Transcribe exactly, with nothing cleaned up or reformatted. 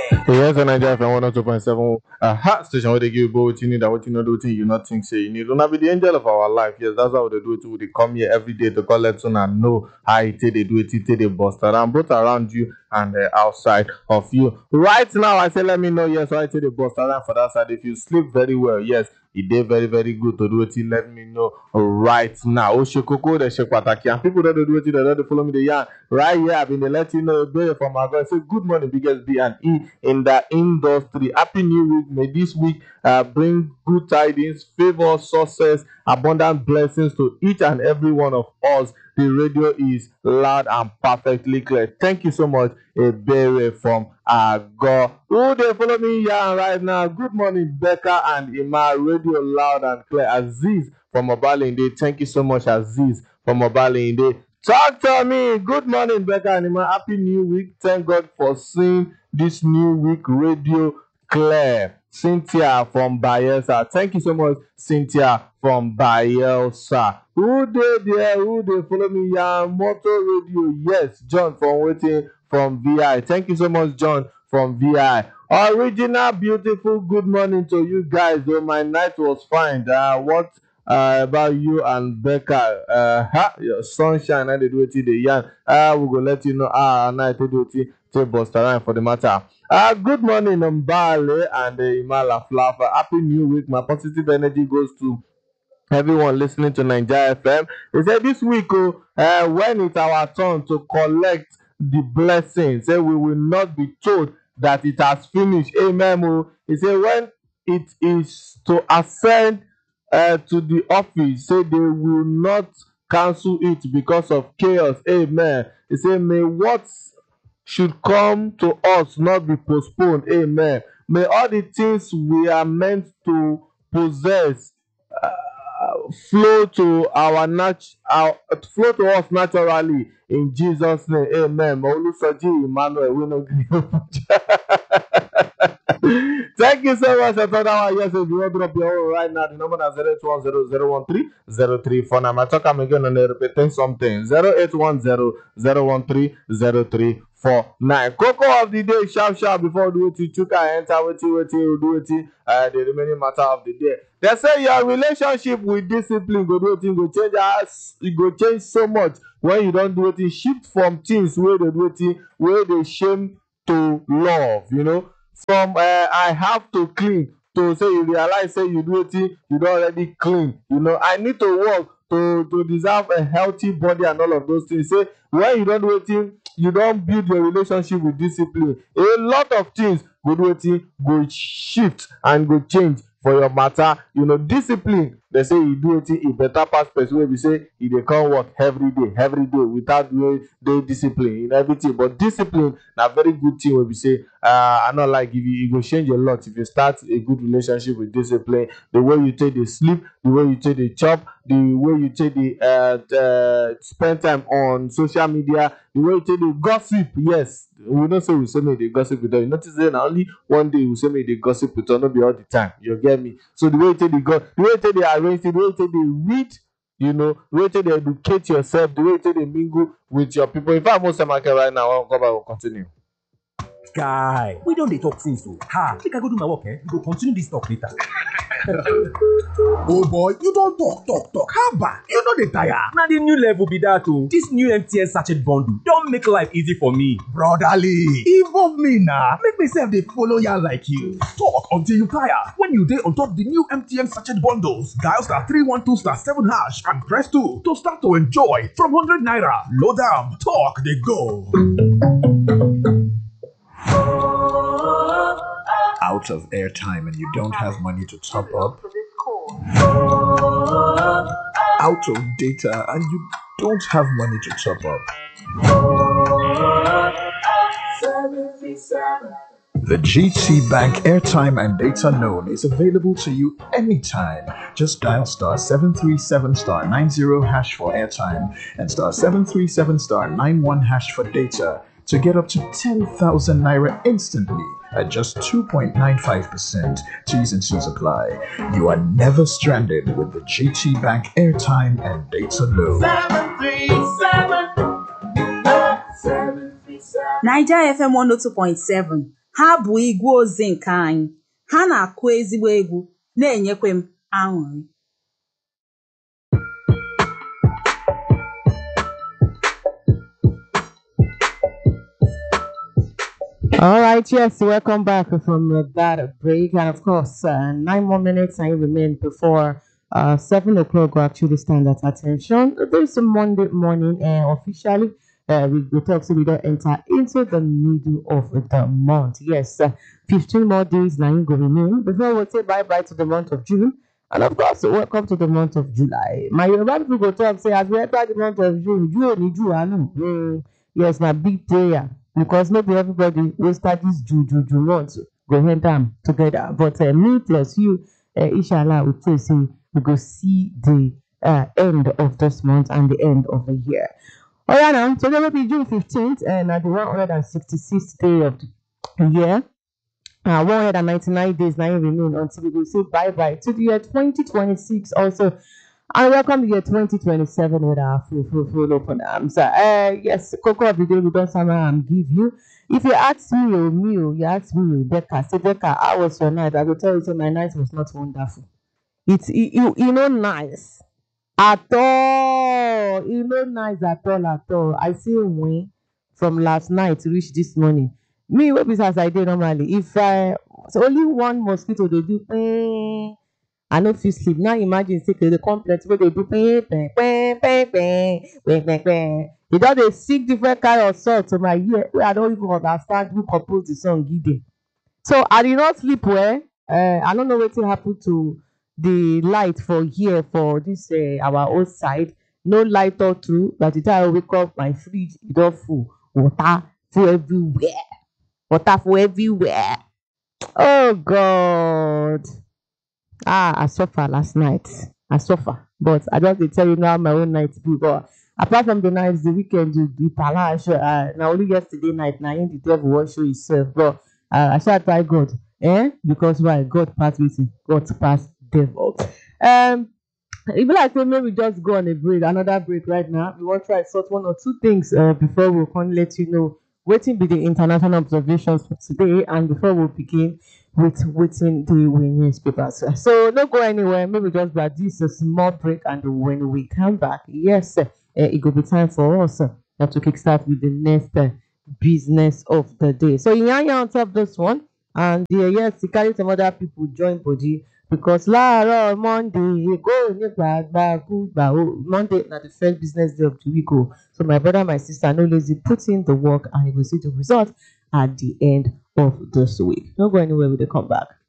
Yes, and I drive from one oh two point seven a hot station where they give you both what you need and what you know, do thing you not think say you need. Don't be the angel of our life. Yes, that's how they do it too. They come here every day to call let and know how it they do it, it they bust around, both around you and uh, outside of you. Right now, I say let me know, yes, why say they bust around for that side. If you sleep very well, yes, it did very, very good to do it. Let me know right now. Oshikoko, the Shekpataki, and people that do it, they don't follow me the yarn. Right here, I've been to let you know a day from my God. Say good morning, biggest B and E in the industry. Happy New Week. May this week uh, bring good tidings, favor, success, abundant blessings to each and every one of us. The radio is loud and perfectly clear. Thank you so much, Ebere from Ago. Who they follow me here right now? Good morning, Becca and Ima. Radio loud and clear. Aziz from Obalinde. Thank you so much, Aziz from Obalinde. Talk to me. Good morning, Becca and Ima. Happy New Week. Thank God for seeing this new week radio clear. Cynthia from Bayelsa. Thank you so much, Cynthia from Bayelsa. Who they there? Who they follow me here? Motor Radio. Yes, John from waiting from V I. Thank you so much, John from V I. Original, beautiful. Good morning to you guys. Though my night was fine. Uh, what uh, about you and Becca? Uh, ha, your sunshine. I did wait till the yarn. Uh, we go let you know. Ah, night did wait till bust around for the matter. Uh, good morning, Mbale and uh, Imala Flafa. Happy New Week. My positive energy goes to everyone listening to Nigeria F M. He said this week, oh, uh, when it's our turn to collect the blessings, say we will not be told that it has finished. Amen. Oh. He said when it is to ascend uh, to the office, say they will not cancel it because of chaos. Amen. He said, may what should come to us not be postponed. Amen. May all the things we are meant to possess uh, flow to our nat- our, flow to us naturally in Jesus' name. Amen. Olusoji Emmanuel, we no gree. Thank you so much. I thought that was yes, if you want to drop your own right now, the number is zero eight one zero zero one three zero three four nine. I talk I'm again and repeating something. zero eight one zero zero one three zero three four nine. Cocoa of the day, sharp sharp before do it. Chuka enter with you, with you, do it. Uh, the remaining matter of the day. They say your relationship with discipline go do it, go change as it go change so much when you don't do it. Shift from things where they do it, where they shame to love, you know. From uh, I have to clean to say you realize say you do it, you don't already clean. You know, I need to work to to deserve a healthy body and all of those things. Say when you don't do it, you don't build your relationship with discipline. A lot of things go do it, go shift and go change for your matter. You know, discipline. They say you do it, e better pass person wey be say e dey come work every day, every day without doing dey discipline in everything. But discipline na very good thing wey be say uh, I not like if you, e go change a lot if you start a good relationship with discipline. The way you take dey sleep, the way you take dey chop, the way you take dey uh, uh, spend time on social media, the way you take dey gossip. Yes, we no say we say make you dey gossip with them. You notice say na only one day we say make you dey gossip with them, no be all the time. You get me? So the way you take dey go, the way you take dey arrange, the way you take dey read, you know, the way you take dey educate yourself, the way you take dey mingle with your people. In fact, most of my right now, I wan come back, we'll continue. Guy, we don't dey talk since so. Ha, make I go do my work, eh? We go continue this talk later. Oh boy, you don't talk, talk, talk. How about? You know the tire. Now the new level be that too. This new M T N sachet bundle don't make life easy for me. Brotherly, involve me now. Make myself they follow ya like you. Talk until you tire. When you day on top the new M T N sachet bundles, dial star three one two star seven hash and press two to start to enjoy from one hundred naira. Load down, talk they go. Out of airtime and you don't have money to top up? Out of data and you don't have money to top up? The G T Bank airtime and data loan is available to you anytime. Just dial star seven three seven star nine zero hash for airtime and star seven three seven star nine one hash for data to get up to ten thousand naira instantly at just two point nine five percent. T's and C's apply. You are never stranded with the G T Bank airtime and data loan. seven three seven, seven three seven. Nigeria F M one oh two point seven. ha bụ igwe ozi nke anyị ha na-akụ ezigbo egwu na-enyekwa m aṅụrị. All right, yes, welcome back from uh, that break. And of course, uh, nine more minutes and remain before uh, seven o'clock will actually stand at attention. This Monday morning, uh, officially, uh, we, we talk so we don't enter into the middle of the month. Yes, uh, fifteen more days now going in before we say bye bye to the month of June. And of course, welcome to the month of July. My Yoruba people go talk say, as we enter the month of June, June, June, June. Yes, my big prayer. Because maybe everybody will start this Juju Ju month, go hand them together. But uh, me plus you, uh, inshallah, will tell you we go see the uh, end of this month and the end of the year. All right, now, today will be June fifteenth and uh, the one hundred sixty-sixth day of the year. Uh, one hundred ninety-nine days now remain until we will say bye bye to the year twenty twenty-six also. And welcome to year twenty twenty-seven with our full, full, full open arms. Uh, yes, Coco of the day we don't um, give you. If you ask me or me, or you ask me, Becca, say Becca, how was your night? I will tell you, say my night was not wonderful. It's you, you know, nice at all. You know, nice at all, at all. I see win from last night to reach this morning. Me, what business I did normally? If I so only one mosquito they do. Eh, I no fit sleep. Now imagine say the complex where they do ping, ping, ping, ping, ping, ping, ping, ping. They don dey sing different kind of song to my ear wey I don't even understand who composed the song give them. So I did not sleep well. Uh, I don't know what happened to the light for here for this uh, our own side. No light all through. By the time I wake up, my fridge is all full. Water full everywhere. Water full everywhere. Oh God. Ah, I suffered last night. I suffer. But I just dey tell you now my own night be. But apart from the nights, the weekend will be palash. Uh, now only yesterday night, now in the devil will show himself. But uh, I shall try God. Eh? Because why? God passed with him. God passed devil. Um, if like maybe we just go on a break, another break right now. We want to try sort one or two things uh, before we can let you know waiting be the international observations for today, and before we begin with waiting the newspapers. So don't go anywhere. Maybe just by this a small break, and when we come back, yes, uh, it will be time for us uh, to kickstart with the next uh, business of the day. So Yanya on top of this one, and uh, yes, you carry some other people join body because láàárọ̀ Monday go Monday na the first business day of the week. Oh. So my brother, my sister, no lazy, put in the work and you will see the result at the end of this week. Don't go anywhere with the come back.